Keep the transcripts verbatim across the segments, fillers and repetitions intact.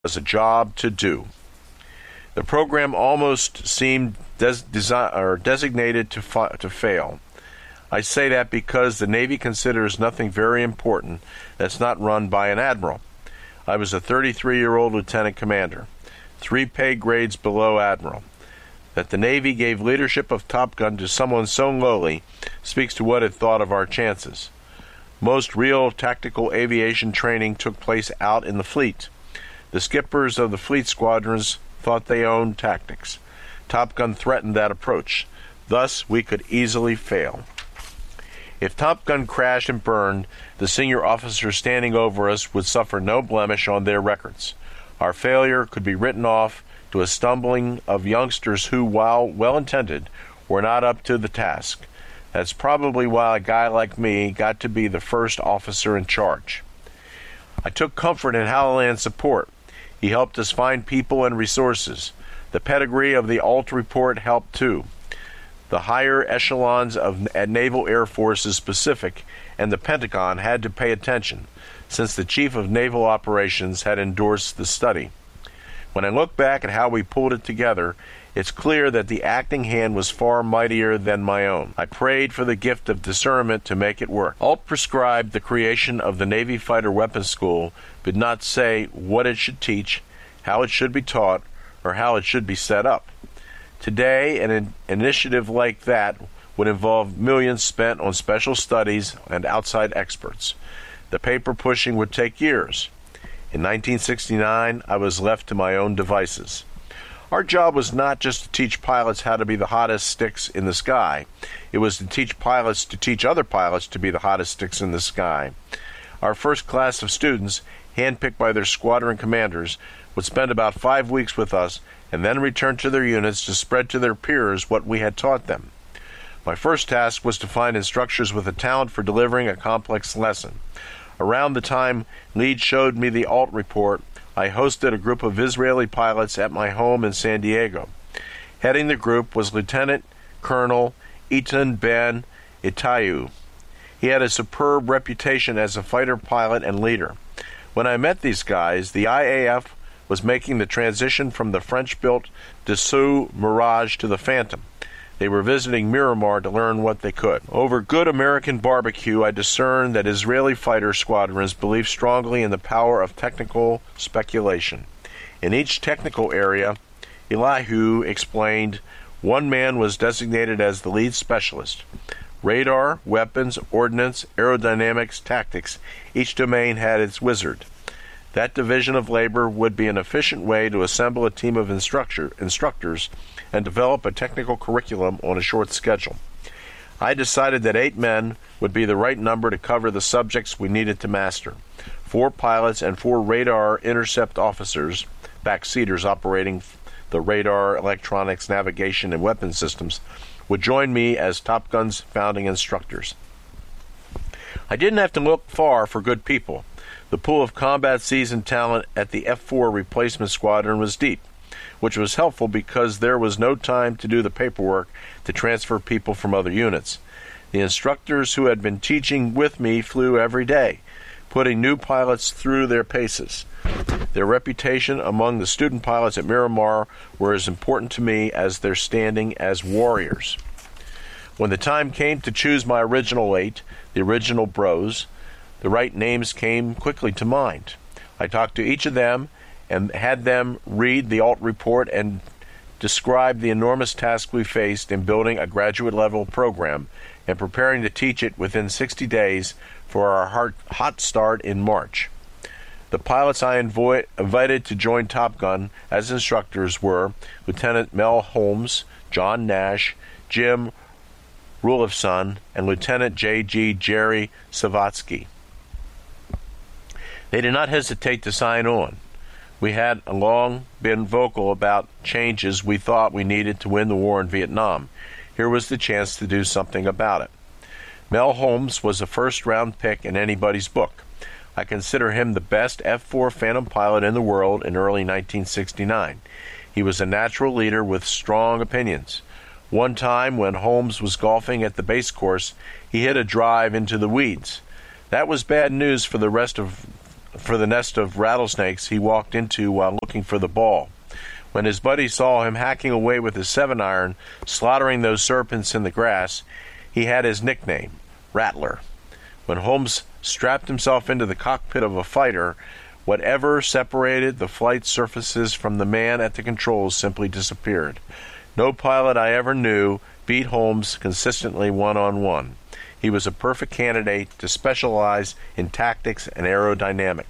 was a job to do. The program almost seemed des- desi- or designated to, fi- to fail. I say that because the Navy considers nothing very important that's not run by an admiral. I was a thirty-three-year-old lieutenant commander, three pay grades below admiral. That the Navy gave leadership of Top Gun to someone so lowly speaks to what it thought of our chances. Most real tactical aviation training took place out in the fleet. The skippers of the fleet squadrons thought they owned tactics. Top Gun threatened that approach. Thus, we could easily fail. If Top Gun crashed and burned, the senior officers standing over us would suffer no blemish on their records. Our failure could be written off to a stumbling of youngsters who, while well-intended, were not up to the task. That's probably why a guy like me got to be the first officer in charge. I took comfort in Hallaland's support. He helped us find people and resources. The pedigree of the Alt report helped too. The higher echelons of Naval Air Forces Pacific and the Pentagon had to pay attention, since the Chief of Naval Operations had endorsed the study. When I look back at how we pulled it together, it's clear that the acting hand was far mightier than my own. I prayed for the gift of discernment to make it work. Alt prescribed the creation of the Navy Fighter Weapons School, but not say what it should teach, how it should be taught, or how it should be set up. Today, an in- initiative like that would involve millions spent on special studies and outside experts. The paper pushing would take years. In nineteen sixty-nine, I was left to my own devices. Our job was not just to teach pilots how to be the hottest sticks in the sky. It was to teach pilots to teach other pilots to be the hottest sticks in the sky. Our first class of students, handpicked by their squadron commanders, would spend about five weeks with us and then return to their units to spread to their peers what we had taught them. My first task was to find instructors with a talent for delivering a complex lesson. Around the time Lead showed me the Alt report, I hosted a group of Israeli pilots at my home in San Diego. Heading the group was Lieutenant Colonel Eitan Ben Itayu. He had a superb reputation as a fighter pilot and leader. When I met these guys, the I A F was making the transition from the French-built Dassault Mirage to the Phantom. They were visiting Miramar to learn what they could. Over good American barbecue, I discerned that Israeli fighter squadrons believed strongly in the power of technical speculation. In each technical area, Elihu explained, one man was designated as the lead specialist. Radar, weapons, ordnance, aerodynamics, tactics, each domain had its wizard. That division of labor would be an efficient way to assemble a team of instructor, instructors and develop a technical curriculum on a short schedule. I decided that eight men would be the right number to cover the subjects we needed to master. Four pilots and four radar intercept officers, backseaters operating the radar, electronics, navigation, and weapon systems, would join me as Top Gun's founding instructors. I didn't have to look far for good people. The pool of combat seasoned talent at the F four replacement squadron was deep, which was helpful because there was no time to do the paperwork to transfer people from other units. The instructors who had been teaching with me flew every day, putting new pilots through their paces. Their reputation among the student pilots at Miramar were as important to me as their standing as warriors. When the time came to choose my original eight, the original bros, the right names came quickly to mind. I talked to each of them and had them read the Alt report and describe the enormous task we faced in building a graduate-level program and preparing to teach it within sixty days for our hot start in March. The pilots I invo- invited to join Top Gun as instructors were Lieutenant Mel Holmes, John Nash, Jim Rulifson, and Lieutenant J G Jerry Savatsky. They did not hesitate to sign on. We had long been vocal about changes we thought we needed to win the war in Vietnam. Here was the chance to do something about it. Mel Holmes was a first-round pick in anybody's book. I consider him the best F four Phantom pilot in the world in early nineteen sixty-nine. He was a natural leader with strong opinions. One time, when Holmes was golfing at the base course, he hit a drive into the weeds. That was bad news for the rest of for the nest of rattlesnakes he walked into while looking for the ball. When his buddy saw him hacking away with his seven-iron, slaughtering those serpents in the grass, he had his nickname, Rattler. When Holmes strapped himself into the cockpit of a fighter, whatever separated the flight surfaces from the man at the controls simply disappeared. No pilot I ever knew beat Holmes consistently one-on-one. He was a perfect candidate to specialize in tactics and aerodynamic.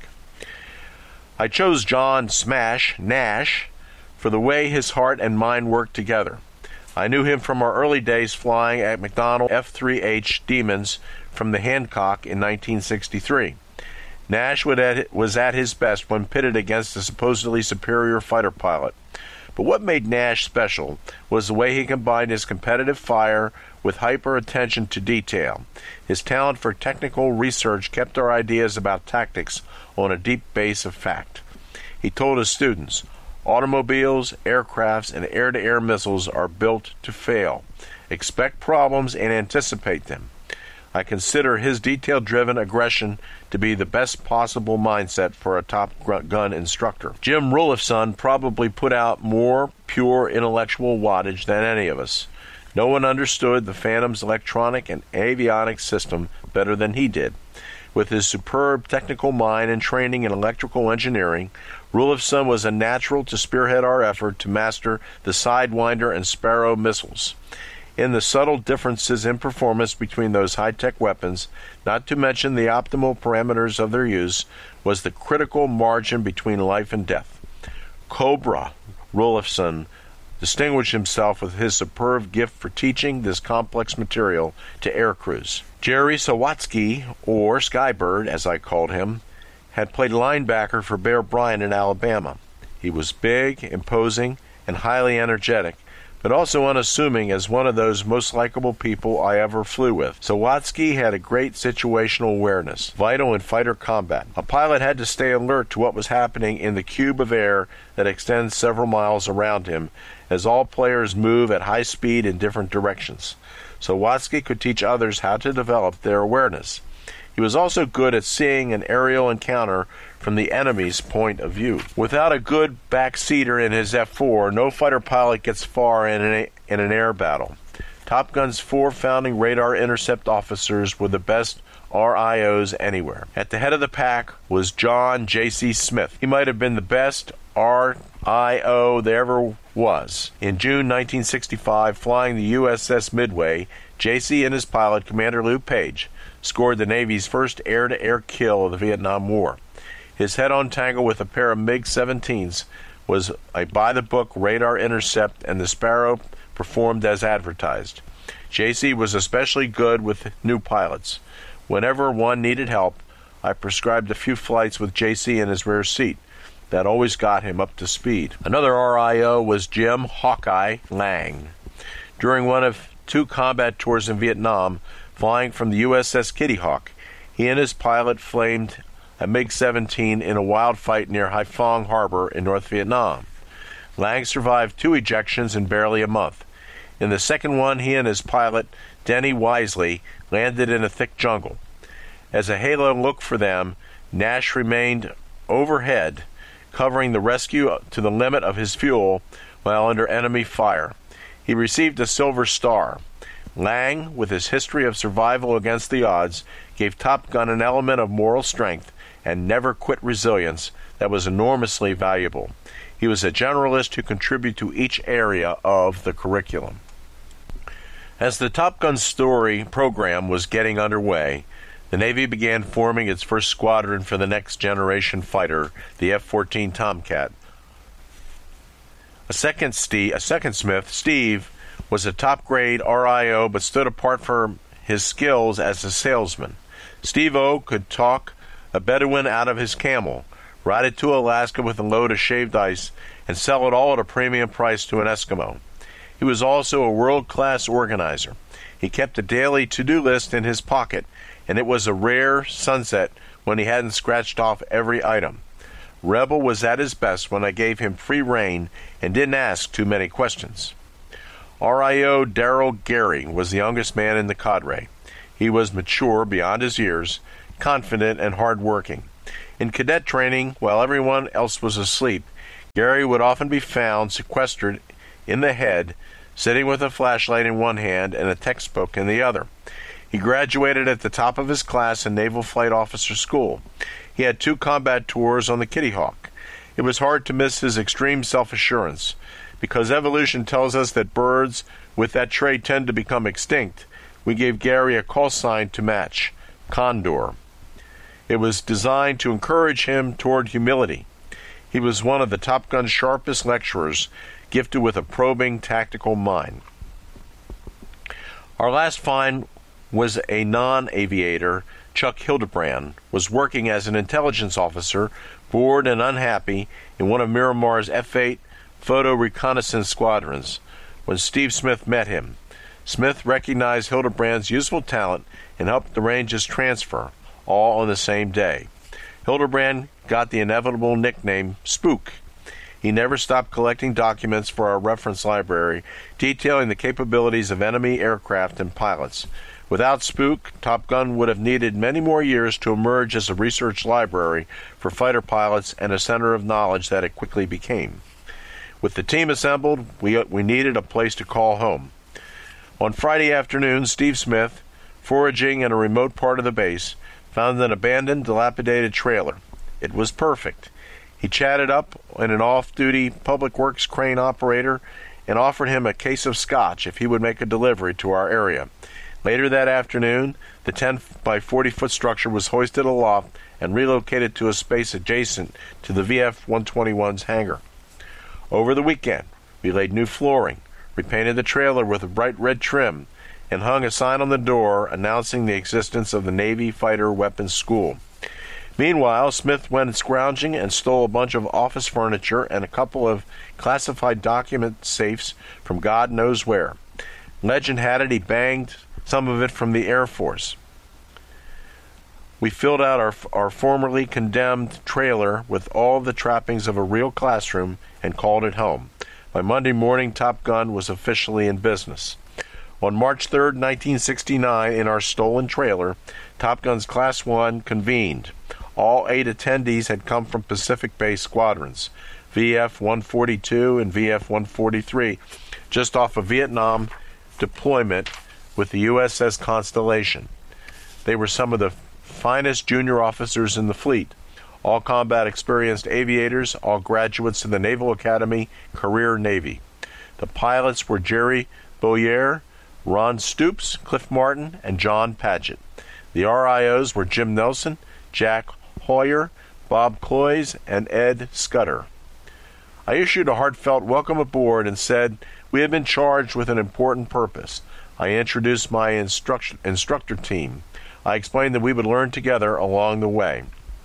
I chose John Smash Nash for the way his heart and mind worked together. I knew him from our early days flying at McDonnell F three H Demons from the Hancock in nineteen sixty-three. Nash was at his best when pitted against a supposedly superior fighter pilot. But what made Nash special was the way he combined his competitive fire with hyper attention to detail. His talent for technical research kept our ideas about tactics on a deep base of fact. He told his students, automobiles, aircrafts, and air-to-air missiles are built to fail. Expect problems and anticipate them. I consider his detail-driven aggression to be the best possible mindset for a Top Gun instructor. Jim Rulifson probably put out more pure intellectual wattage than any of us. No one understood the Phantom's electronic and avionics system better than he did. With his superb technical mind and training in electrical engineering, Rulifson was a natural to spearhead our effort to master the Sidewinder and Sparrow missiles. In the subtle differences in performance between those high-tech weapons, not to mention the optimal parameters of their use, was the critical margin between life and death. Cobra Rulifson distinguished himself with his superb gift for teaching this complex material to air crews. Jerry Sawatsky, or Skybird as I called him, had played linebacker for Bear Bryant in Alabama. He was big, imposing, and highly energetic, but also unassuming as one of those most likable people I ever flew with. Sawatsky had a great situational awareness, vital in fighter combat. A pilot had to stay alert to what was happening in the cube of air that extends several miles around him, as all players move at high speed in different directions. Sawatsky could teach others how to develop their awareness. He was also good at seeing an aerial encounter from the enemy's point of view. Without a good backseater in his F four, no fighter pilot gets far in an, in an air battle. Top Gun's four founding radar intercept officers were the best R I Os anywhere. At the head of the pack was John J C Smith. He might have been the best R I O there ever was. In June nineteen sixty-five, flying the U S S Midway, J C and his pilot, Commander Lou Page, scored the Navy's first air-to-air kill of the Vietnam War. His head-on tangle with a pair of MiG seventeens was a by-the-book radar intercept, and the Sparrow performed as advertised. J C was especially good with new pilots. Whenever one needed help, I prescribed a few flights with J C in his rear seat. That always got him up to speed. Another R I O was Jim Hawkeye Lang. During one of two combat tours in Vietnam, flying from the U S S Kitty Hawk, he and his pilot flamed a MiG seventeen in a wild fight near Haiphong Harbor in North Vietnam. Lang survived two ejections in barely a month. In the second one, he and his pilot, Denny Wisely, landed in a thick jungle. As a halo looked for them, Nash remained overhead, covering the rescue to the limit of his fuel while under enemy fire. He received a Silver Star. Lang, with his history of survival against the odds, gave Top Gun an element of moral strength and never-quit resilience that was enormously valuable. He was a generalist who contributed to each area of the curriculum. As the Top Gun story program was getting underway, the Navy began forming its first squadron for the next generation fighter, the F fourteen Tomcat. A second, Steve, a second Smith, Steve, was a top-grade R I O but stood apart for his skills as a salesman. Steve-O could talk a Bedouin out of his camel, ride it to Alaska with a load of shaved ice, and sell it all at a premium price to an Eskimo. He was also a world-class organizer. He kept a daily to-do list in his pocket, and it was a rare sunset when he hadn't scratched off every item. Rebel was at his best when I gave him free rein and didn't ask too many questions. R I O Darrell Gary was the youngest man in the cadre. He was mature beyond his years, confident and hard-working. In cadet training, while everyone else was asleep, Gary would often be found sequestered in the head, sitting with a flashlight in one hand and a textbook in the other. He graduated at the top of his class in Naval Flight Officer School. He had two combat tours on the Kitty Hawk. It was hard to miss his extreme self-assurance. Because evolution tells us that birds with that trait tend to become extinct, we gave Gary a call sign to match, Condor. It was designed to encourage him toward humility. He was one of the Top Gun's sharpest lecturers, gifted with a probing tactical mind. Our last find was a non-aviator. Chuck Hildebrand was working as an intelligence officer, bored and unhappy, in one of Miramar's F eight photo reconnaissance squadrons when Steve Smith met him. Smith recognized Hildebrand's useful talent and helped arrange his transfer, all on the same day. Hildebrand got the inevitable nickname Spook. He never stopped collecting documents for our reference library, detailing the capabilities of enemy aircraft and pilots. Without Spook, Top Gun would have needed many more years to emerge as a research library for fighter pilots and a center of knowledge that it quickly became. With the team assembled, we, we needed a place to call home. On Friday afternoon, Steve Smith, foraging in a remote part of the base, found an abandoned, dilapidated trailer. It was perfect. He chatted up an off-duty public works crane operator and offered him a case of scotch if he would make a delivery to our area. Later that afternoon, the ten by forty foot structure was hoisted aloft and relocated to a space adjacent to the V F one twenty-one's hangar. Over the weekend, we laid new flooring, repainted the trailer with a bright red trim, and hung a sign on the door announcing the existence of the Navy Fighter Weapons School. Meanwhile, Smith went scrounging and stole a bunch of office furniture and a couple of classified document safes from God knows where. Legend had it he banged some of it from the Air Force. We filled out our, our formerly condemned trailer with all the trappings of a real classroom and called it home. By Monday morning, Top Gun was officially in business. On March third, nineteen sixty-nine, in our stolen trailer, Top Gun's Class one convened. All eight attendees had come from Pacific-based squadrons, V F one forty-two and V F one forty-three, just off a Vietnam deployment with the U S S Constellation. They were some of the finest junior officers in the fleet, all combat experienced aviators, all graduates of the Naval Academy Career Navy. The pilots were Jerry Boyer, Ron Stoops, Cliff Martin, and John Paget. The R I Os were Jim Nelson, Jack Hoyer, Bob Cloyes, and Ed Scudder. I issued a heartfelt welcome aboard and said we had been charged with an important purpose. I introduced my instruction, instructor team. I explained that we would learn together along the way.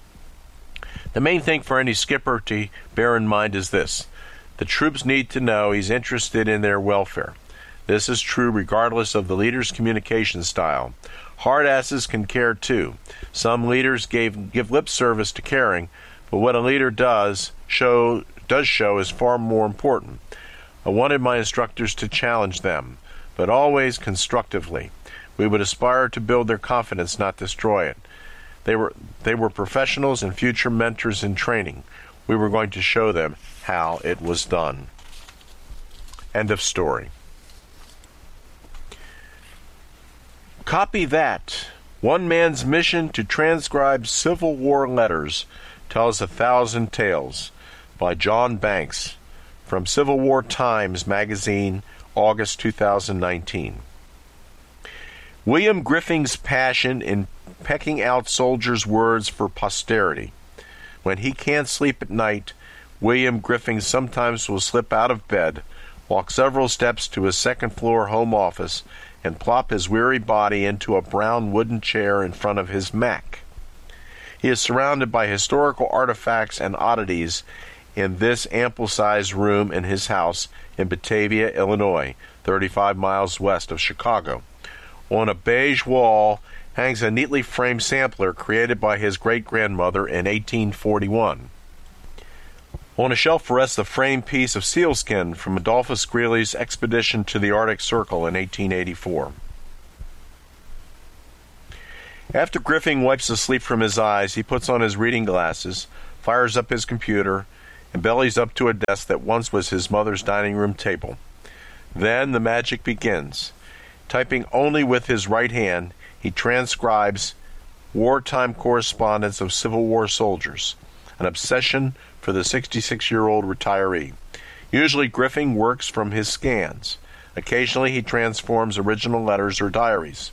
The main thing for any skipper to bear in mind is this: the troops need to know he's interested in their welfare. This is true regardless of the leader's communication style. Hardasses can care too. Some leaders gave, give lip service to caring, but what a leader does show does show is far more important. I wanted my instructors to challenge them, but always constructively. We would aspire to build their confidence, not destroy it. They were they were professionals and future mentors in training. We were going to show them how it was done. End of story. Copy that. One man's mission to transcribe Civil War letters tells a thousand tales, by John Banks, from Civil War Times magazine, August two thousand nineteen. William Griffing's passion in pecking out soldiers' words for posterity. When he can't sleep at night, William Griffing sometimes will slip out of bed, walk several steps to his second-floor home office, and plop his weary body into a brown wooden chair in front of his Mac. He is surrounded by historical artifacts and oddities in this ample-sized room in his house in Batavia, Illinois, thirty-five miles west of Chicago. On a beige wall hangs a neatly framed sampler created by his great-grandmother in eighteen forty-one. On a shelf rests a framed piece of sealskin from Adolphus Greely's expedition to the Arctic Circle in eighteen eighty-four. After Griffing wipes the sleep from his eyes, he puts on his reading glasses, fires up his computer, and bellies up to a desk that once was his mother's dining room table. Then the magic begins. Typing only with his right hand, he transcribes wartime correspondence of Civil War soldiers, an obsession for the sixty-six-year-old retiree. Usually Griffing works from his scans. Occasionally he transforms original letters or diaries.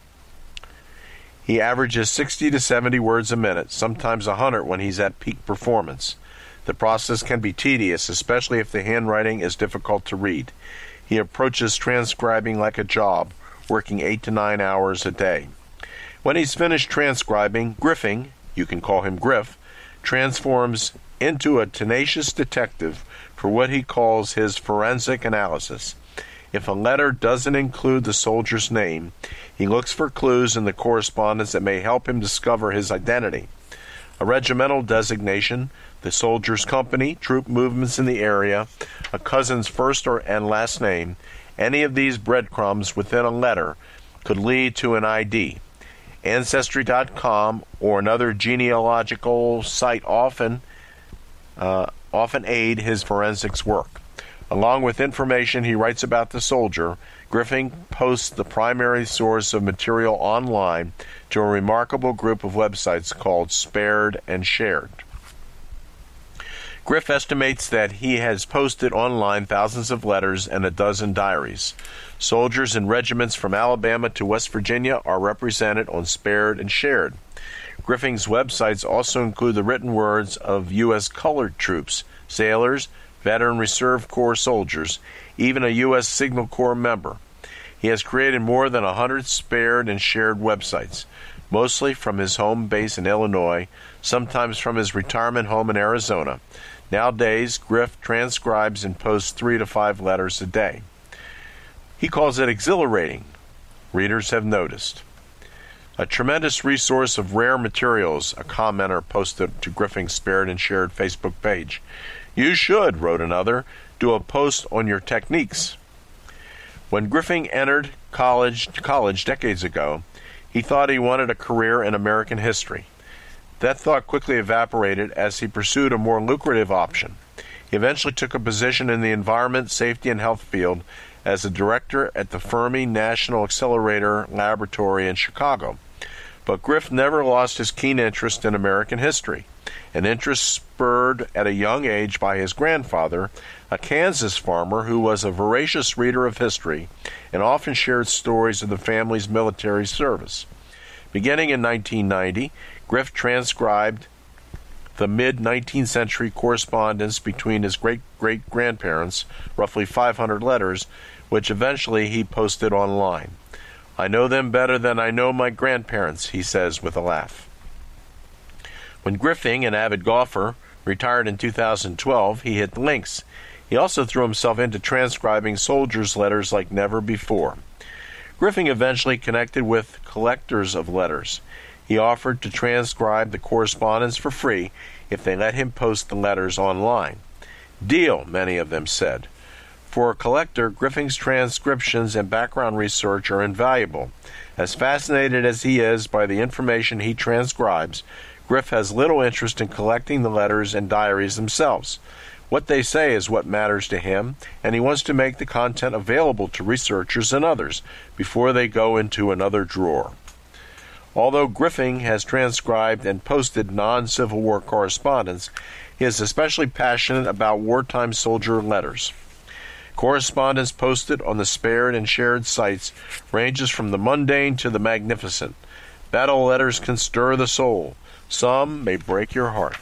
He averages sixty to seventy words a minute, sometimes one hundred when he's at peak performance. The process can be tedious, especially if the handwriting is difficult to read. He approaches transcribing like a job, working eight to nine hours a day. When he's finished transcribing, Griffing, you can call him Griff, transforms into a tenacious detective for what he calls his forensic analysis. If a letter doesn't include the soldier's name, he looks for clues in the correspondence that may help him discover his identity. A regimental designation, the soldier's company, troop movements in the area, a cousin's first or and last name, any of these breadcrumbs within a letter could lead to an I D. Ancestry dot com or another genealogical site often uh, often aid his forensics work. Along with information he writes about the soldier, Griffing posts the primary source of material online to a remarkable group of websites called Spared and Shared. Griff estimates that he has posted online thousands of letters and a dozen diaries. Soldiers in regiments from Alabama to West Virginia are represented on Spared and Shared. Griffing's websites also include the written words of U S colored troops, sailors, Veteran Reserve Corps soldiers, even a U S Signal Corps member. He has created more than one hundred spared and shared websites, mostly from his home base in Illinois, sometimes from his retirement home in Arizona. Nowadays, Griff transcribes and posts three to five letters a day. He calls it exhilarating. Readers have noticed. A tremendous resource of rare materials, a commenter posted to Griffing's Spared and Shared Facebook page. You should, wrote another, do a post on your techniques. When Griffing entered college, college decades ago, he thought he wanted a career in American history. That thought quickly evaporated as he pursued a more lucrative option. He eventually took a position in the environment, safety, and health field as a director at the Fermi National Accelerator Laboratory in Chicago. But Griff never lost his keen interest in American history, an interest spurred at a young age by his grandfather, a Kansas farmer who was a voracious reader of history and often shared stories of the family's military service. Beginning in nineteen ninety, Griff transcribed the mid-nineteenth century correspondence between his great-great-grandparents, roughly five hundred letters, which eventually he posted online. I know them better than I know my grandparents, he says with a laugh. When Griffing, an avid golfer, retired in two thousand twelve, he hit the links. He also threw himself into transcribing soldiers' letters like never before. Griffing eventually connected with collectors of letters. He offered to transcribe the correspondence for free if they let him post the letters online. Deal, many of them said. For a collector, Griffing's transcriptions and background research are invaluable. As fascinated as he is by the information he transcribes, Griff has little interest in collecting the letters and diaries themselves. What they say is what matters to him, and he wants to make the content available to researchers and others before they go into another drawer. Although Griffing has transcribed and posted non-Civil War correspondence, he is especially passionate about wartime soldier letters. Correspondence posted on the Spared and Shared sites ranges from the mundane to the magnificent. Battle letters can stir the soul. Some may break your heart.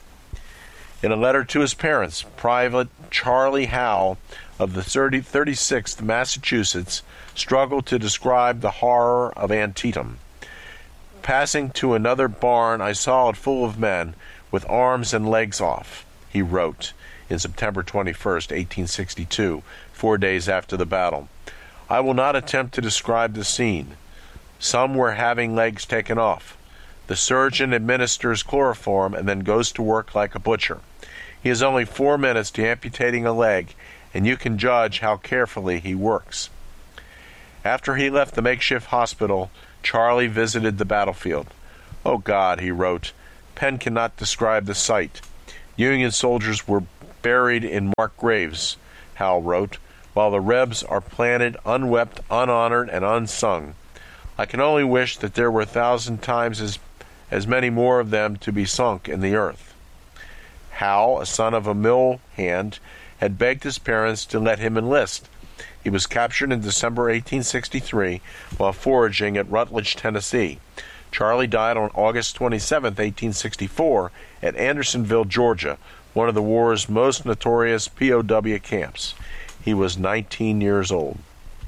In a letter to his parents, Private Charlie Howe of the thirty-sixth Massachusetts struggled to describe the horror of Antietam. Passing to another barn, I saw it full of men with arms and legs off, he wrote in September twenty-first, eighteen sixty-two, four days after the battle. I will not attempt to describe the scene. Some were having legs taken off. The surgeon administers chloroform and then goes to work like a butcher. He has only four minutes to amputating a leg, and you can judge how carefully he works. After he left the makeshift hospital, Charlie visited the battlefield. "Oh God," he wrote, "pen cannot describe the sight. Union soldiers were buried in marked graves," Hal wrote, "while the Rebs are planted, unwept, unhonored, and unsung. I can only wish that there were a thousand times as, as many more of them to be sunk in the earth." Hal, a son of a mill hand, had begged his parents to let him enlist. He was captured in December eighteen sixty-three while foraging at Rutledge, Tennessee. Charlie died on August twenty-seventh, eighteen sixty-four, at Andersonville, Georgia, one of the war's most notorious P O W camps. He was nineteen years old.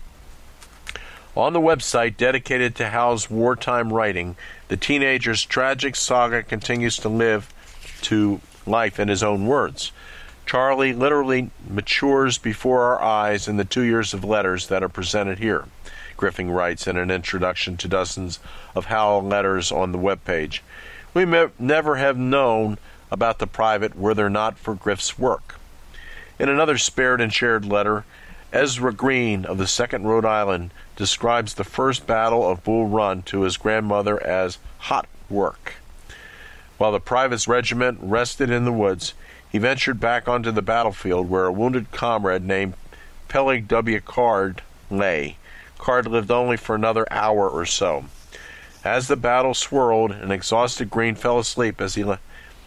On the website dedicated to Hal's wartime writing, the teenager's tragic saga continues to live to life in his own words. Charlie literally matures before our eyes in the two years of letters that are presented here, Griffin writes in an introduction to dozens of Hal letters on the webpage. We may never have known about the private were there not for Griff's work. In another spared and shared letter, Ezra Green of the second Rhode Island describes the first battle of Bull Run to his grandmother as hot work. While the private's regiment rested in the woods, he ventured back onto the battlefield where a wounded comrade named Peleg W. Card lay. Card lived only for another hour or so. As the battle swirled, an exhausted Green fell asleep as he, la-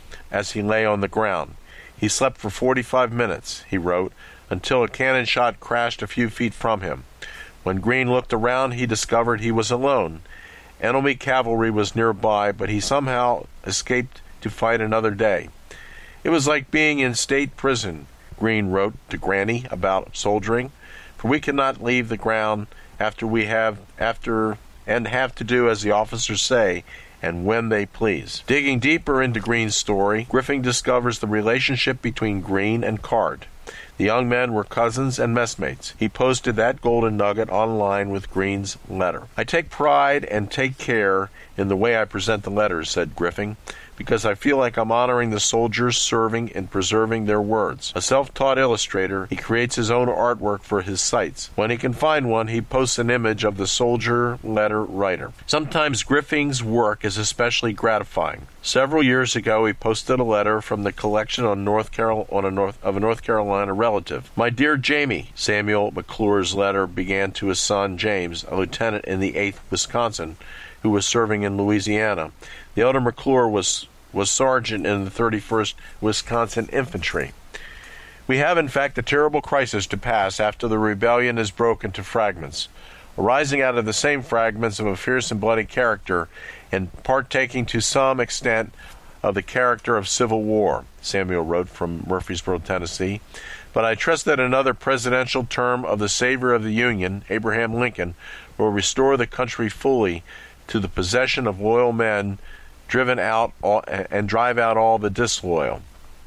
as he lay on the ground. He slept for forty-five minutes, he wrote, until a cannon shot crashed a few feet from him. When Green looked around, he discovered he was alone. Enemy cavalry was nearby, but he somehow escaped to fight another day. It was like being in state prison, Green wrote to Granny about soldiering, for we cannot leave the ground after we have after and have to do as the officers say and when they please. Digging deeper into Green's story, Griffin discovers the relationship between Green and Card. The young men were cousins and messmates. He posted that golden nugget online with Green's letter. "I take pride and take care in the way I present the letters," said Griffin, "because I feel like I'm honoring the soldiers serving and preserving their words. A self-taught illustrator, he creates his own artwork for his sites. When he can find one, he posts an image of the soldier letter writer. Sometimes Griffin's work is especially gratifying. Several years ago, he posted a letter from the collection on North Carol on a North of a North Carolina relative. "My dear Jamie," Samuel McClure's letter began to his son James, a lieutenant in the eighth Wisconsin, who was serving in Louisiana. The elder McClure was was sergeant in the thirty-first Wisconsin Infantry. "We have, in fact, a terrible crisis to pass after the rebellion is broken to fragments. Arising out of the same fragments of a fierce and bloody character, and partaking to some extent of the character of civil war," Samuel wrote from Murfreesboro, Tennessee. "But I trust that another presidential term of the savior of the Union, Abraham Lincoln, will restore the country fully to the possession of loyal men, driven out all, and drive out all the disloyal."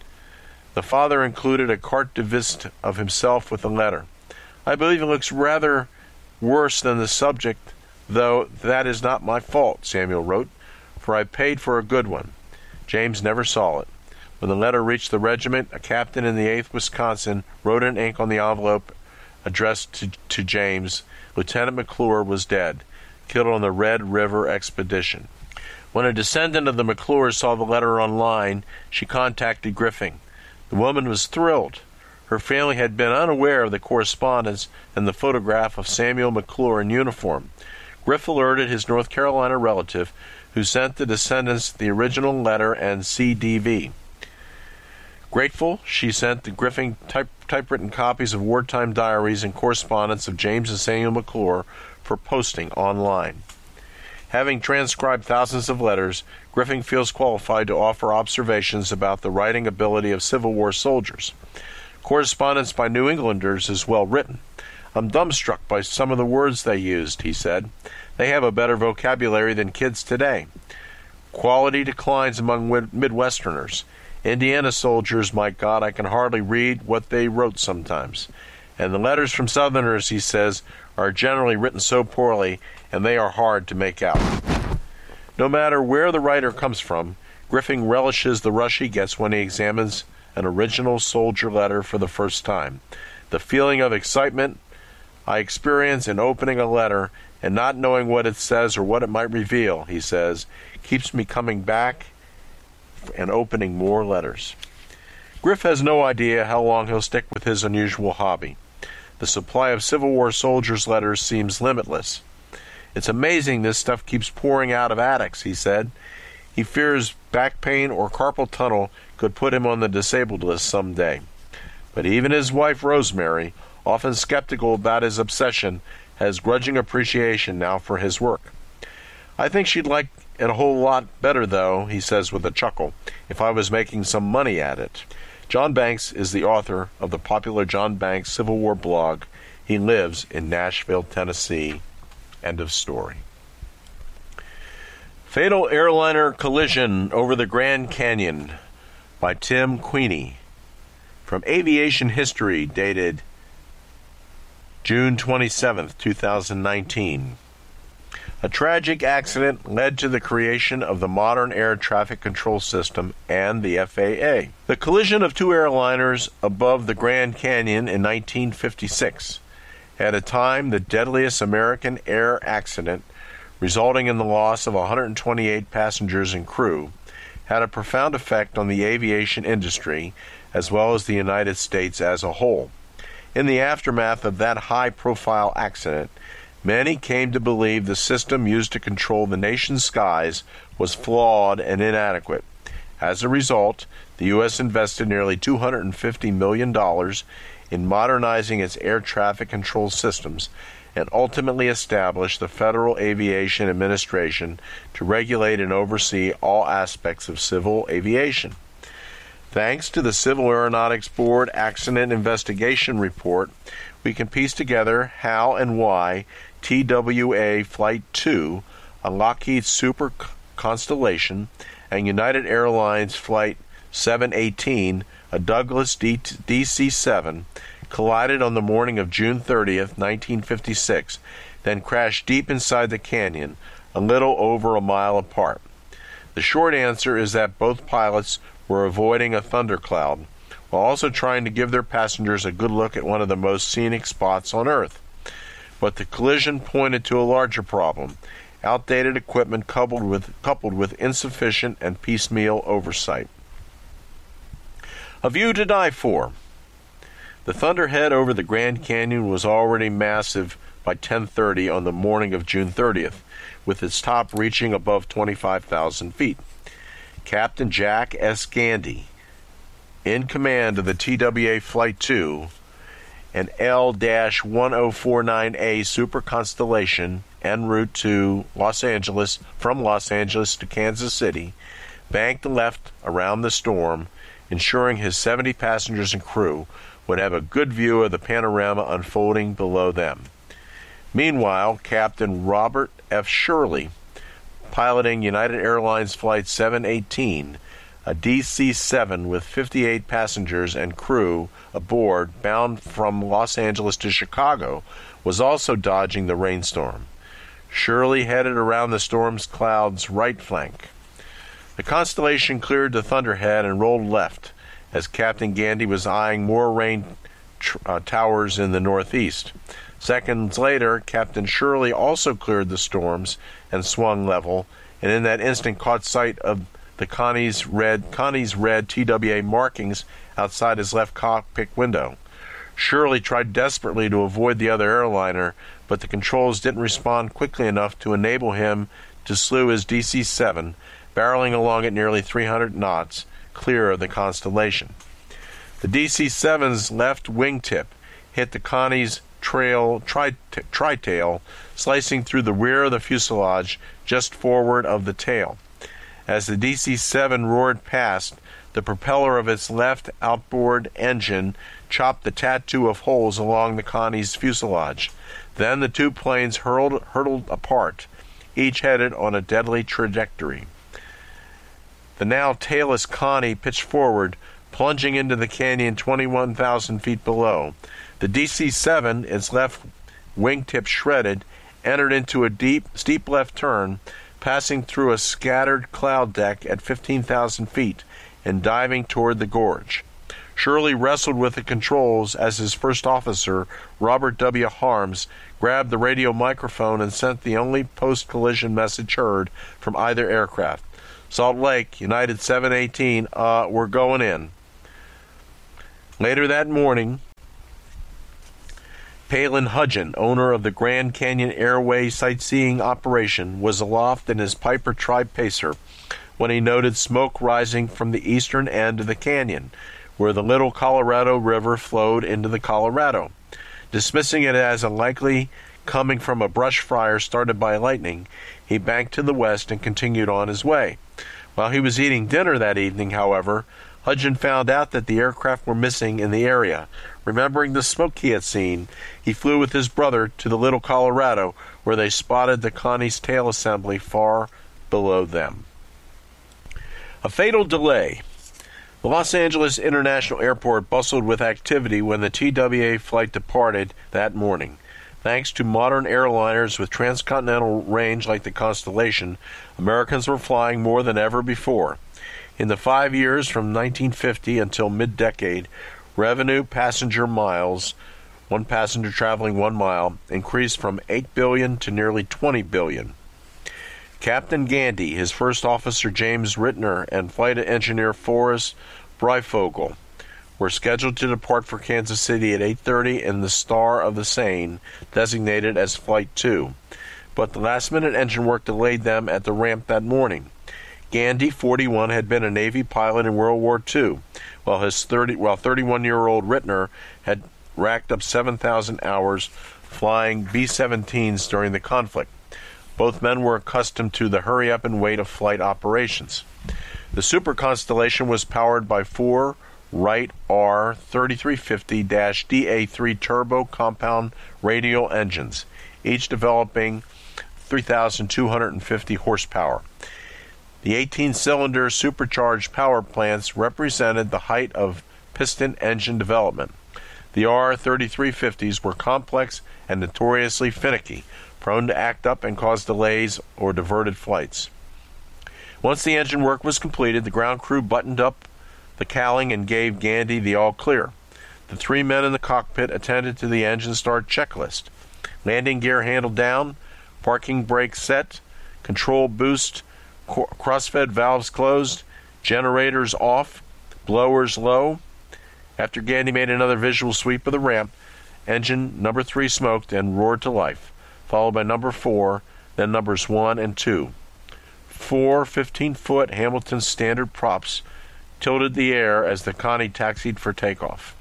The father included a carte de visite of himself with the letter. "I believe it looks rather worse than the subject, though that is not my fault," Samuel wrote, "for I paid for a good one." James never saw it. When the letter reached the regiment, a captain in the eighth Wisconsin wrote in ink on the envelope addressed to, to James, "Lieutenant McClure was dead, killed on the Red River expedition." When a descendant of the McClures saw the letter online, she contacted Griffin. The woman was thrilled. Her family had been unaware of the correspondence and the photograph of Samuel McClure in uniform. Griff alerted his North Carolina relative, who sent the descendants the original letter and C D V. Grateful, she sent the Griffin type, typewritten copies of wartime diaries and correspondence of James and Samuel McClure for posting online. Having transcribed thousands of letters, Griffin feels qualified to offer observations about the writing ability of Civil War soldiers. Correspondence by New Englanders is well written. "I'm dumbstruck by some of the words they used," he said. "They have a better vocabulary than kids today. Quality declines among Midwesterners. Indiana soldiers, my God, I can hardly read what they wrote sometimes. And the letters from Southerners," he says, "are generally written so poorly, and they are hard to make out." No matter where the writer comes from, Griffin relishes the rush he gets when he examines an original soldier letter for the first time. The feeling of excitement I experience in opening a letter and not knowing what it says or what it might reveal, he says, keeps me coming back and opening more letters. Griff has no idea how long he'll stick with his unusual hobby. The supply of Civil War soldiers' letters seems limitless. It's amazing this stuff keeps pouring out of attics, he said. He fears back pain or carpal tunnel could put him on the disabled list someday. But even his wife, Rosemary, often skeptical about his obsession, has grudging appreciation now for his work. I think she'd like it a whole lot better, though, he says with a chuckle, if I was making some money at it. John Banks is the author of the popular John Banks Civil War blog. He lives in Nashville, Tennessee. End of story. Fatal Airliner Collision Over the Grand Canyon by Tim Queeny. From Aviation History, dated June twenty-seventh, two thousand nineteen. A tragic accident led to the creation of the modern air traffic control system and the F A A. The collision of two airliners above the Grand Canyon in nineteen fifty-six, at a time the deadliest American air accident, resulting in the loss of one hundred twenty-eight passengers and crew, had a profound effect on the aviation industry as well as the United States as a whole. In the aftermath of that high-profile accident, many came to believe the system used to control the nation's skies was flawed and inadequate. As a result, the U S invested nearly two hundred fifty million dollars in modernizing its air traffic control systems and ultimately established the Federal Aviation Administration to regulate and oversee all aspects of civil aviation. Thanks to the Civil Aeronautics Board Accident Investigation Report, we can piece together how and why T W A Flight two, a Lockheed Super Constellation, and United Airlines Flight seven eighteen, a Douglas D C seven, collided on the morning of June thirtieth, nineteen fifty-six, then crashed deep inside the canyon, a little over a mile apart. The short answer is that both pilots were avoiding a thundercloud, while also trying to give their passengers a good look at one of the most scenic spots on Earth. But the collision pointed to a larger problem: outdated equipment coupled with, coupled with insufficient and piecemeal oversight. A view to die for. The thunderhead over the Grand Canyon was already massive by ten thirty on the morning of June thirtieth, with its top reaching above twenty-five thousand feet. Captain Jack S. Gandy, in command of the T W A Flight two, an L ten forty-nine A Super Constellation en route to Los Angeles, from Los Angeles to Kansas City, banked left around the storm, ensuring his seventy passengers and crew would have a good view of the panorama unfolding below them. Meanwhile, Captain Robert F. Shirley, piloting United Airlines Flight seven eighteen, a D C seven with fifty-eight passengers and crew aboard bound from Los Angeles to Chicago, was also dodging the rainstorm. Shirley headed around the storm's clouds' right flank. The Constellation cleared the thunderhead and rolled left, as Captain Gandy was eyeing more rain tr- uh, towers in the northeast. Seconds later, Captain Shirley also cleared the storms and swung level, and in that instant caught sight of the Connie's red, Connie's red T W A markings outside his left cockpit window. Shirley tried desperately to avoid the other airliner, but the controls didn't respond quickly enough to enable him to slew his D C seven, barreling along at nearly three hundred knots, clear of the Constellation. The D C seven's left wingtip hit the Connie's trail tri- tri-tail, slicing through the rear of the fuselage just forward of the tail. As the D C seven roared past, the propeller of its left outboard engine chopped the tattoo of holes along the Connie's fuselage. Then the two planes hurled, hurtled apart, each headed on a deadly trajectory. The now tailless Connie pitched forward, plunging into the canyon twenty-one thousand feet below. The D C seven, its left wingtip shredded, entered into a deep, steep left turn, passing through a scattered cloud deck at fifteen thousand feet and diving toward the gorge. Shirley wrestled with the controls as his first officer, Robert W. Harms, grabbed the radio microphone and sent the only post-collision message heard from either aircraft. Salt Lake, United seven eighteen, uh, we're going in. Later that morning, Palin Hudgen, owner of the Grand Canyon Airway sightseeing operation, was aloft in his Piper Tri-Pacer when he noted smoke rising from the eastern end of the canyon, where the Little Colorado River flowed into the Colorado. Dismissing it as unlikely coming from a brush fire started by lightning, he banked to the west and continued on his way. While he was eating dinner that evening, however, Hudgen found out that the aircraft were missing in the area. Remembering the smoke he had seen, he flew with his brother to the Little Colorado, where they spotted the Connie's tail assembly far below them. A fatal delay. The Los Angeles International Airport bustled with activity when the T W A flight departed that morning. Thanks to modern airliners with transcontinental range like the Constellation, Americans were flying more than ever before. In the five years from nineteen fifty until mid-decade, revenue passenger miles, one passenger traveling one mile, increased from eight billion to nearly twenty billion. Captain Gandy, his first officer James Rittner, and flight engineer Forrest Breyfogle were scheduled to depart for Kansas City at eight thirty in the Star of the Seine, designated as Flight two. But the last-minute engine work delayed them at the ramp that morning. Gandy, forty-one, had been a Navy pilot in World War Two, while his thirty, while thirty-one-year-old Rittner had racked up seven thousand hours flying B seventeens during the conflict. Both men were accustomed to the hurry-up-and-wait of flight operations. The Super Constellation was powered by four Wright R thirty-three fifty D A three turbo compound radial engines, each developing three thousand two hundred fifty horsepower. The eighteen-cylinder supercharged power plants represented the height of piston engine development. The R thirty-three fifties were complex and notoriously finicky, prone to act up and cause delays or diverted flights. Once the engine work was completed, the ground crew buttoned up the cowling and gave Gandy the all-clear. The three men in the cockpit attended to the engine start checklist. Landing gear handled down, parking brake set, control boost, crossfed valves closed, generators off, blowers low. After Gandy made another visual sweep of the ramp, engine number three smoked and roared to life, followed by number four, then numbers one and two. Four fifteen-foot Hamilton standard props tilted the air as the Connie taxied for takeoff.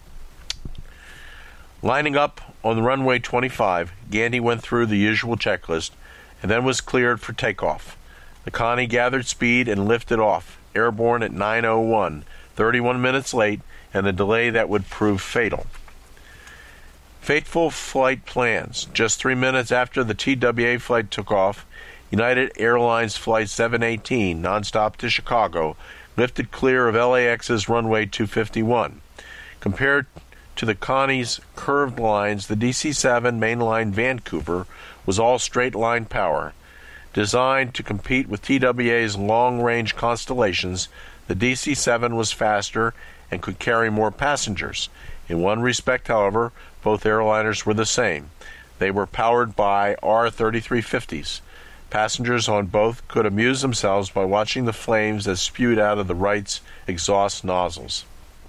Lining up on the runway twenty-five, Gandy went through the usual checklist and then was cleared for takeoff. The Connie gathered speed and lifted off, airborne at nine oh one, thirty-one minutes late, and a delay that would prove fatal. Fateful flight plans. Just three minutes after the T W A flight took off, United Airlines Flight seven eighteen, nonstop to Chicago, lifted clear of L A X's runway two fifty-one. Compared to the Connie's curved lines, the D C seven mainline Vancouver was all straight-line power. Designed to compete with T W A's long-range Constellations, the D C seven was faster and could carry more passengers. In one respect, however, both airliners were the same. They were powered by R thirty-three fifties. Passengers on both could amuse themselves by watching the flames that spewed out of the Wright's exhaust nozzles.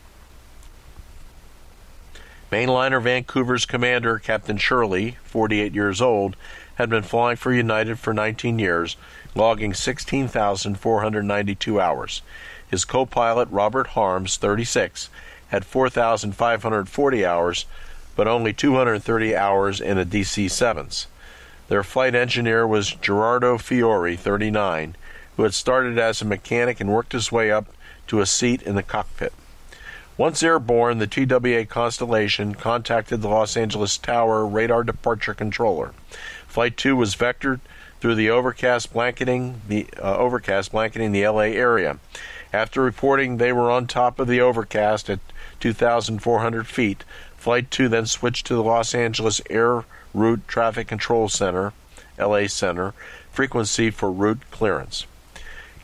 Mainliner Vancouver's commander, Captain Shirley, forty-eight years old, had been flying for United for nineteen years, logging sixteen thousand four hundred ninety-two hours. His co-pilot, Robert Harms, thirty-six, had four thousand five hundred forty hours, but only two hundred thirty hours in a D C sevens. Their flight engineer was Gerardo Fiore, thirty-nine, who had started as a mechanic and worked his way up to a seat in the cockpit. Once airborne, the T W A Constellation contacted the Los Angeles Tower radar departure controller. Flight two was vectored through the overcast blanketing the uh, overcast blanketing the L A area. After reporting they were on top of the overcast at two thousand four hundred feet, Flight two then switched to the Los Angeles Air Route Traffic Control Center, L A Center, frequency for route clearance.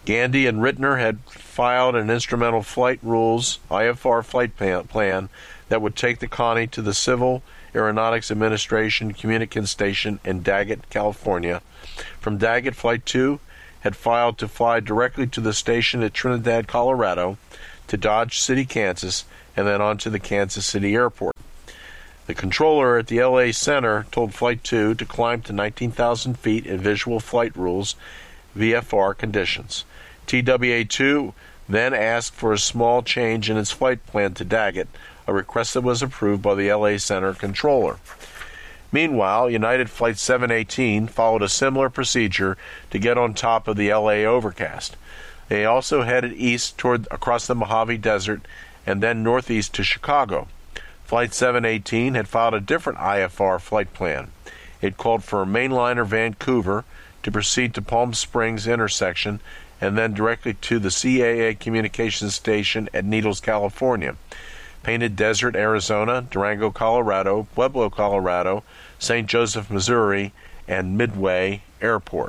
Gandy and Rittner had filed an instrumental flight rules, I F R flight plan, that would take the Connie to the Civil Aeronautics Administration Communication Station in Daggett, California. From Daggett, Flight two had filed to fly directly to the station at Trinidad, Colorado, to Dodge City, Kansas, and then on to the Kansas City Airport. The controller at the L A Center told Flight two to climb to nineteen thousand feet in visual flight rules, V F R conditions. T W A two then asked for a small change in its flight plan to Daggett, a request that was approved by the L A Center controller. Meanwhile, United Flight seven eighteen followed a similar procedure to get on top of the L A overcast. They also headed east toward across the Mojave Desert and then northeast to Chicago. Flight seven eighteen had filed a different I F R flight plan. It called for a mainliner Vancouver to proceed to Palm Springs intersection and then directly to the C A A communications station at Needles, California, Painted Desert, Arizona, Durango, Colorado, Pueblo, Colorado, Saint Joseph, Missouri, and Midway Airport.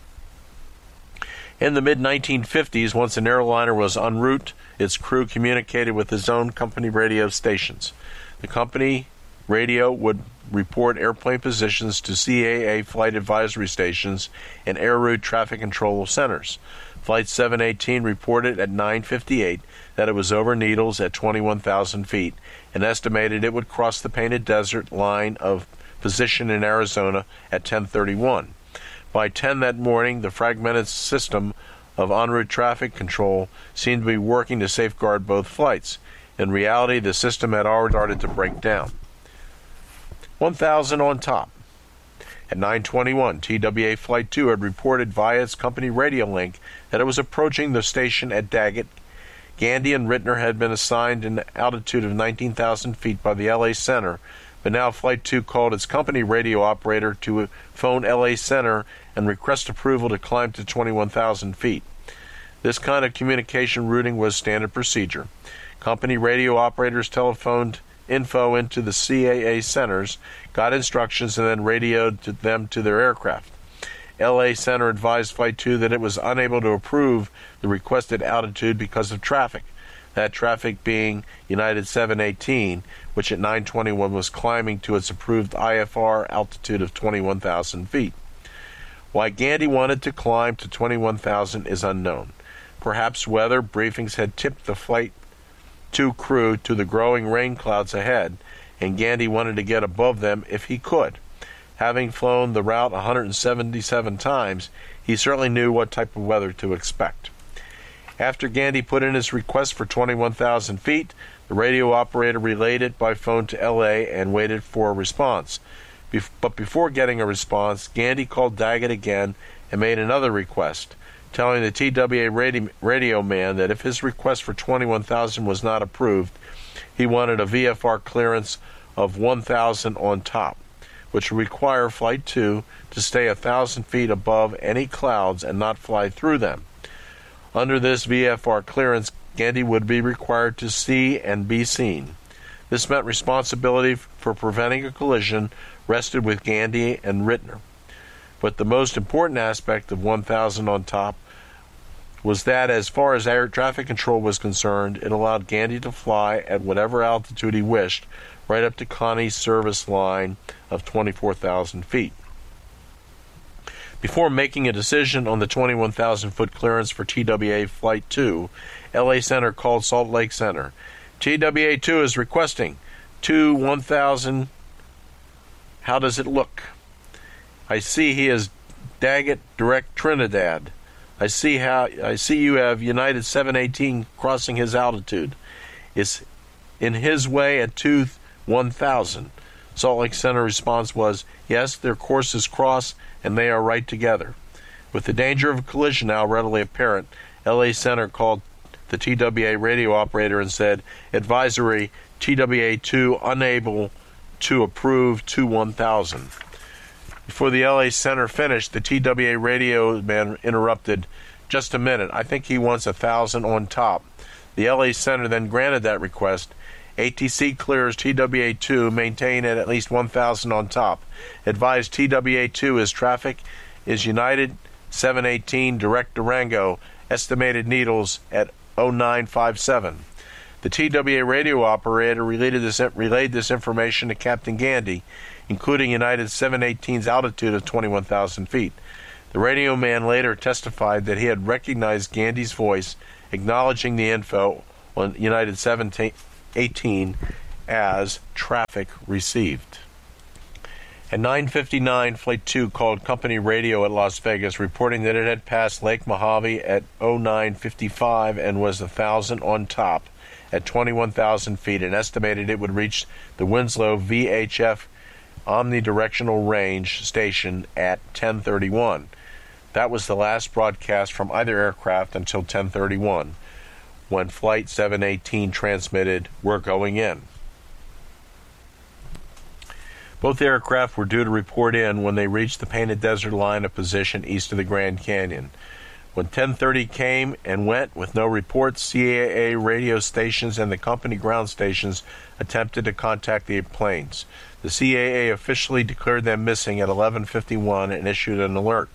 In the mid nineteen fifties, once an airliner was en route, its crew communicated with its own company radio stations. The company radio would report airplane positions to C A A flight advisory stations and air route traffic control centers. Flight seven eighteen reported at nine fifty-eight that it was over Needles at twenty-one thousand feet and estimated it would cross the Painted Desert line of position in Arizona at ten thirty-one. By ten that morning, the fragmented system of en route traffic control seemed to be working to safeguard both flights. In reality, the system had already started to break down. one thousand on top. At nine twenty-one, T W A Flight two had reported via its company radio link that it was approaching the station at Daggett. Gandy and Rittner had been assigned an altitude of nineteen thousand feet by the L A Center, but now Flight two called its company radio operator to phone L A Center and request approval to climb to twenty-one thousand feet. This kind of communication routing was standard procedure. Company radio operators telephoned info into the C A A centers, got instructions, and then radioed to them to their aircraft. L A Center advised Flight two that it was unable to approve the requested altitude because of traffic, that traffic being United seven eighteen, which at nine twenty-one was climbing to its approved I F R altitude of twenty-one thousand feet. Why Gandy wanted to climb to twenty-one thousand is unknown. Perhaps weather briefings had tipped the Flight two crew to the growing rain clouds ahead, and Gandy wanted to get above them if he could. Having flown the route one hundred seventy-seven times, he certainly knew what type of weather to expect. After Gandy put in his request for twenty-one thousand feet, the radio operator relayed it by phone to L A and waited for a response. Bef- but before getting a response, Gandy called Daggett again and made another request, telling the T W A radio, radio man that if his request for twenty-one thousand was not approved, he wanted a V F R clearance of one thousand on top, which would require Flight two to stay one thousand feet above any clouds and not fly through them. Under this V F R clearance, Gandy would be required to see and be seen. This meant responsibility for preventing a collision rested with Gandy and Rittner. But the most important aspect of one thousand on top was that as far as air traffic control was concerned, it allowed Gandy to fly at whatever altitude he wished, right up to Connie's service line of twenty-four thousand feet. Before making a decision on the twenty-one thousand foot clearance for T W A Flight two, L A Center called Salt Lake Center. T W A two is requesting two one thousand. How does it look? I see he is Daggett Direct Trinidad. I see how I see you have United seven eighteen crossing his altitude. It's in his way at two one thousand. Salt Lake Center response was, yes, their courses cross and they are right together. With the danger of a collision now readily apparent, L A Center called the T W A radio operator and said, advisory, T W A two unable to approve two one thousand. Before the L A Center finished, the T W A radio man interrupted, just a minute, I think he wants a thousand on top. The L A Center then granted that request. A T C clears T W A two, maintain at at least one thousand on top. Advised T W A two is traffic is United seven eighteen direct Durango estimated needles at oh nine five seven. The T W A radio operator relayed this, relayed this information to Captain Gandy, including United seven eighteen's altitude of twenty-one thousand feet. The radio man later testified that he had recognized Gandy's voice, acknowledging the info on United seven eighteen as traffic received. At nine fifty-nine, Flight two called company radio at Las Vegas, reporting that it had passed Lake Mojave at oh nine fifty-five and was one thousand on top at twenty-one thousand feet, and estimated it would reach the Winslow V H F omnidirectional range station at ten thirty-one. That was the last broadcast from either aircraft until ten thirty-one, when Flight seven eighteen transmitted, "We're going in." Both aircraft were due to report in when they reached the Painted Desert line of position east of the Grand Canyon. When ten thirty came and went with no reports, C A A radio stations and the company ground stations attempted to contact the planes. The C A A officially declared them missing at eleven fifty-one and issued an alert.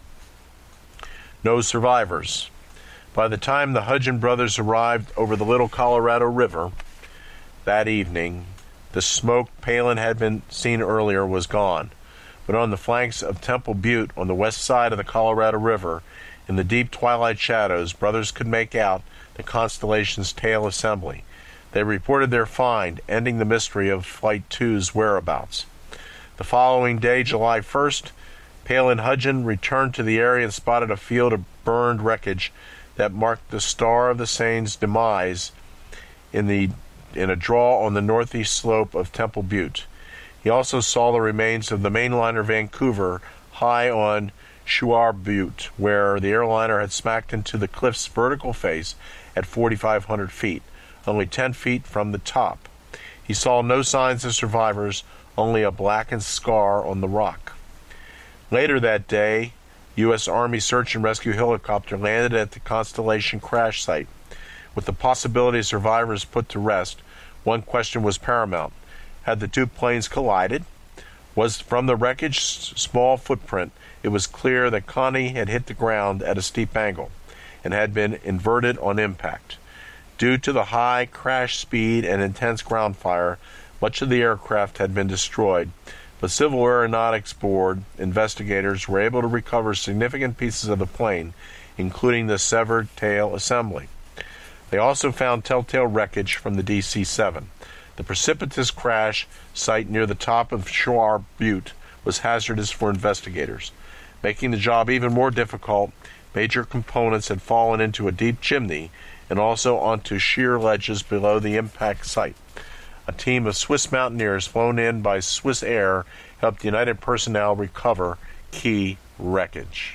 No survivors. By the time the Hudgen brothers arrived over the Little Colorado River that evening, the smoke Palin had been seen earlier was gone. But on the flanks of Temple Butte, on the west side of the Colorado River, in the deep twilight shadows, brothers could make out the Constellation's tail assembly. They reported their find, ending the mystery of Flight two's whereabouts. The following day, July first, Palin Hudgen returned to the area and spotted a field of burned wreckage that marked the Star of the Seines' demise in the in a draw on the northeast slope of Temple Butte. He also saw the remains of the mainliner Vancouver high on Shuar Butte, where the airliner had smacked into the cliff's vertical face at forty-five hundred feet, only ten feet from the top. He saw no signs of survivors, only a blackened scar on the rock. Later that day, U S Army search and rescue helicopter landed at the Constellation crash site. With the possibility of survivors put to rest, one question was paramount. Had the two planes collided? Was from the wreckage's small footprint, it was clear that Connie had hit the ground at a steep angle and had been inverted on impact. Due to the high crash speed and intense ground fire, much of the aircraft had been destroyed, but Civil Aeronautics Board investigators were able to recover significant pieces of the plane, including the severed tail assembly. They also found telltale wreckage from the D C seven. The precipitous crash site near the top of Shuar Butte was hazardous for investigators. Making the job even more difficult, major components had fallen into a deep chimney and also onto sheer ledges below the impact site. A team of Swiss mountaineers flown in by Swiss Air helped United personnel recover key wreckage.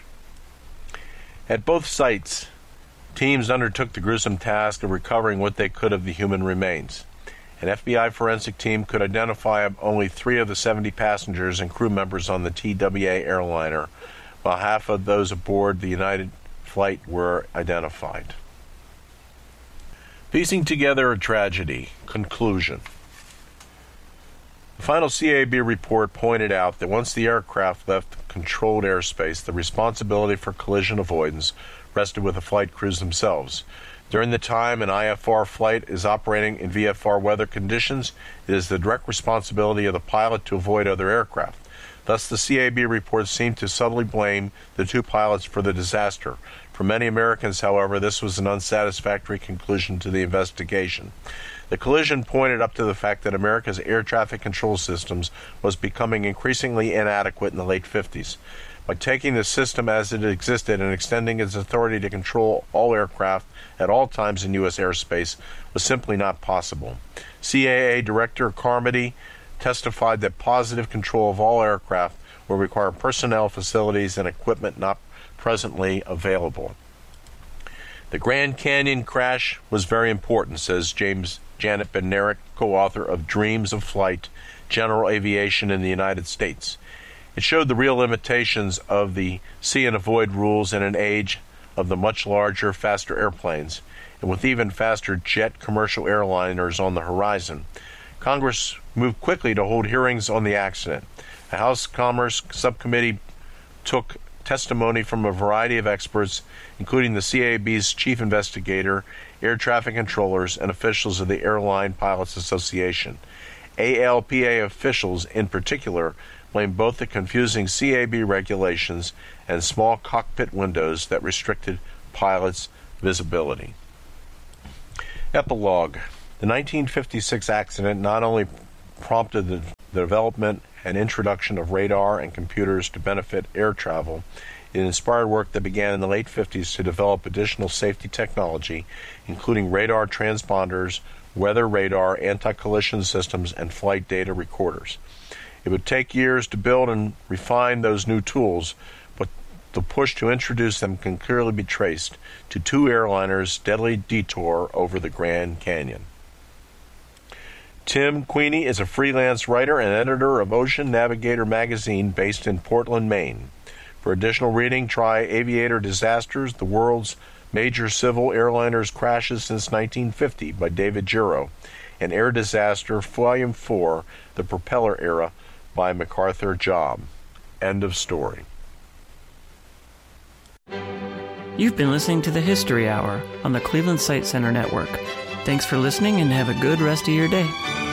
At both sites, teams undertook the gruesome task of recovering what they could of the human remains. An F B I forensic team could identify only three of the seventy passengers and crew members on the T W A airliner, while half of those aboard the United flight were identified. Piecing together a tragedy. Conclusion. The final C A B report pointed out that once the aircraft left controlled airspace, the responsibility for collision avoidance rested with the flight crews themselves. During the time an I F R flight is operating in V F R weather conditions, it is the direct responsibility of the pilot to avoid other aircraft. Thus, the C A B reports seem to subtly blame the two pilots for the disaster. For many Americans, however, this was an unsatisfactory conclusion to the investigation. The collision pointed up to the fact that America's air traffic control systems was becoming increasingly inadequate in the late fifties. By taking the system as it existed and extending its authority to control all aircraft at all times in U S airspace was simply not possible. C A A Director Carmody testified that positive control of all aircraft will require personnel, facilities, and equipment not presently available. The Grand Canyon crash was very important, says James Janet Bednarik, co-author of Dreams of Flight, General Aviation in the United States. It showed the real limitations of the see and avoid rules in an age of the much larger, faster airplanes, and with even faster jet commercial airliners on the horizon. Congress moved quickly to hold hearings on the accident. A House Commerce subcommittee took testimony from a variety of experts, including the C A B's chief investigator, air traffic controllers, and officials of the Airline Pilots Association. A L P A officials, in particular, blame both the confusing C A B regulations and small cockpit windows that restricted pilots' visibility. Epilogue. The nineteen fifty-six accident not only prompted the development and introduction of radar and computers to benefit air travel, it inspired work that began in the late fifties to develop additional safety technology, including radar transponders, weather radar, anti-collision systems, and flight data recorders. It would take years to build and refine those new tools, but the push to introduce them can clearly be traced to two airliners' deadly detour over the Grand Canyon. Tim Queenie is a freelance writer and editor of Ocean Navigator magazine based in Portland, Maine. For additional reading, try Aviator Disasters, the World's Major Civil Airliners Crashes Since nineteen fifty by David Giro, and Air Disaster, Volume four, The Propeller Era by MacArthur Job. End of story. You've been listening to the History Hour on the Cleveland Sight Center Network. Thanks for listening and have a good rest of your day.